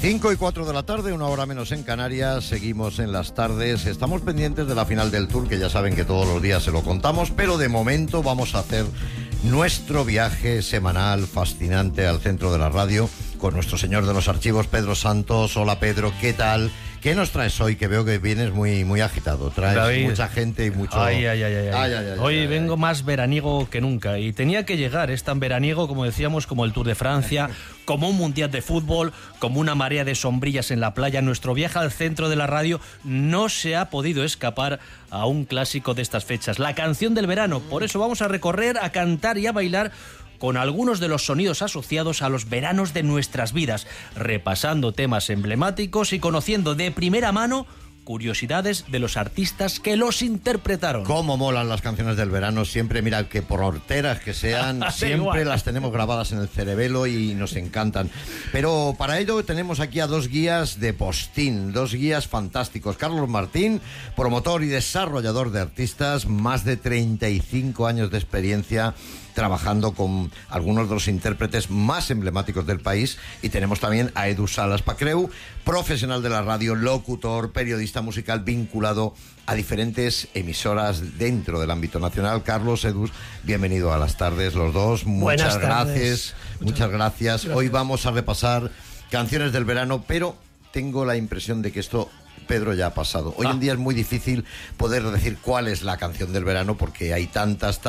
5:04 de la tarde, 1 hora menos en Canarias. Seguimos en las tardes. Estamos pendientes de la final del Tour, que ya saben que todos los días se lo contamos, pero de momento vamos a hacer nuestro viaje semanal fascinante al centro de la radio con nuestro señor de los archivos, Pedro Santos. Hola, Pedro, ¿qué tal? ¿Qué nos traes hoy? Que veo que vienes muy agitado. Traes David, mucha gente y mucho... Hoy vengo más veraniego que nunca. Y tenía que llegar. Es tan veraniego, como decíamos, como el Tour de Francia, como un mundial de fútbol, como una marea de sombrillas en la playa. Nuestro viaje al centro de la radio no se ha podido escapar a un clásico de estas fechas, la canción del verano. Por eso vamos a recorrer, a cantar y a bailar con algunos de los sonidos asociados a los veranos de nuestras vidas, repasando temas emblemáticos y conociendo de primera mano curiosidades de los artistas que los interpretaron. Cómo molan las canciones del verano, siempre, mira, que por horteras que sean, siempre las tenemos grabadas en el cerebelo y nos encantan. Pero para ello tenemos aquí a dos guías de postín, dos guías fantásticos. Carlos Martín, promotor y desarrollador de artistas, más de 35 años de experiencia trabajando con algunos de los intérpretes más emblemáticos del país. Y tenemos también a Edu Salas Pacreu, profesional de la radio, locutor, periodista musical vinculado a diferentes emisoras dentro del ámbito nacional. Carlos, Edu, bienvenido a las tardes los dos. Muchas gracias. Muchas gracias. Hoy vamos a repasar canciones del verano, pero tengo la impresión de que esto, Pedro, ya ha pasado. Hoy en día es muy difícil poder decir cuál es la canción del verano porque hay tantas.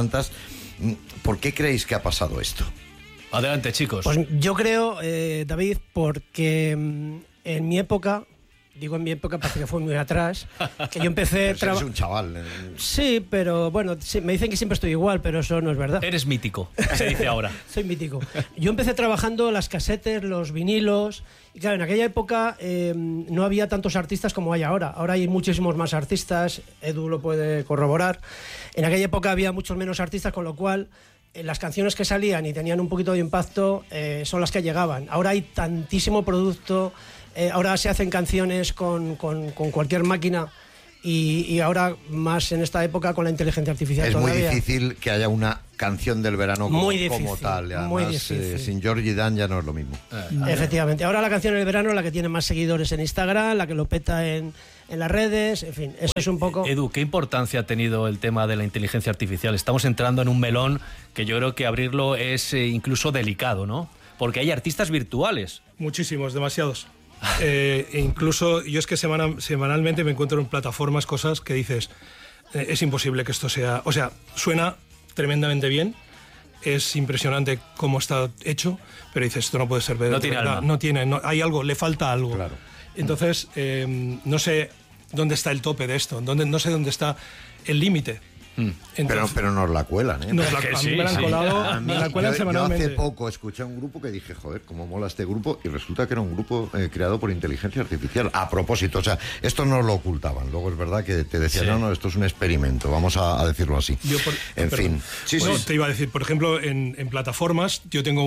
¿Por qué creéis que ha pasado esto? Adelante, chicos. Pues yo creo, David, porque en mi época, digo en mi época porque fue muy atrás, que yo empecé... Pero eres un chaval. Sí, pero bueno, sí, me dicen que siempre estoy igual, pero eso no es verdad. Eres mítico, se dice ahora. Soy mítico. Yo empecé trabajando las casetes, los vinilos, y claro, en aquella época no había tantos artistas como hay ahora. Ahora hay muchísimos más artistas, Edu lo puede corroborar. En aquella época había muchos menos artistas, con lo cual las canciones que salían y tenían un poquito de impacto son las que llegaban. Ahora hay tantísimo producto, ahora se hacen canciones con cualquier máquina y ahora más en esta época con la inteligencia artificial. Es todavía muy difícil que haya una canción del verano como tal. Además, muy difícil. Sin Georgie Dan ya no es lo mismo. Efectivamente. Ahora la canción del verano es la que tiene más seguidores en Instagram, la que lo peta en las redes, en fin, eso es un poco... Edu, ¿qué importancia ha tenido el tema de la inteligencia artificial? Estamos entrando en un melón que yo creo que abrirlo es incluso delicado, ¿no? Porque hay artistas virtuales. Muchísimos, demasiados. Incluso yo es que semanalmente me encuentro en plataformas cosas que dices, es imposible que esto sea... O sea, suena tremendamente bien, es impresionante cómo está hecho, pero dices, esto no puede ser verdad. No tiene alma. No, hay algo, le falta algo. Claro. Entonces, no sé dónde está el tope de esto, no sé dónde está el límite. Pero nos la cuelan, ¿eh? A mí me la han colado, me la cuelan semanalmente. Yo hace poco escuché a un grupo que dije, joder, cómo mola este grupo, y resulta que era un grupo creado por inteligencia artificial. A propósito, o sea, esto no lo ocultaban. Luego es verdad que te decían, no, esto es un experimento, vamos a decirlo así. En fin. Sí, pues, te iba a decir, por ejemplo, en plataformas, yo tengo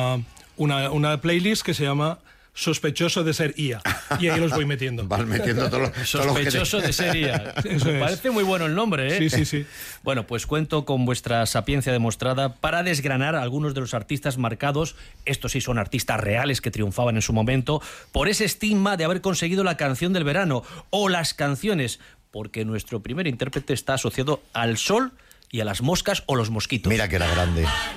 una playlist que se llama Sospechoso de ser IA, y ahí los voy metiendo. Vas metiendo todos los Sospechoso de ser IA. Me parece muy bueno el nombre, ¿eh? Sí. Bueno, pues cuento con vuestra sapiencia demostrada para desgranar algunos de los artistas marcados, estos sí son artistas reales que triunfaban en su momento, por ese estigma de haber conseguido la canción del verano, o las canciones, porque nuestro primer intérprete está asociado al sol y a las moscas o los mosquitos. Mira que era grande.